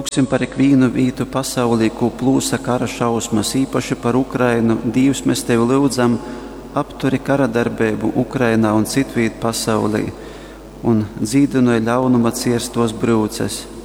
Lūksim par ikvienu vītu pasaulī, ko plūsa kara šausmas, īpaši par Ukrainu. Dievs, mēs Tevi lūdzam, apturi kara darbību Ukrainā un citviet pasaulī un dzīdinoja ļaunuma cierstos brūces.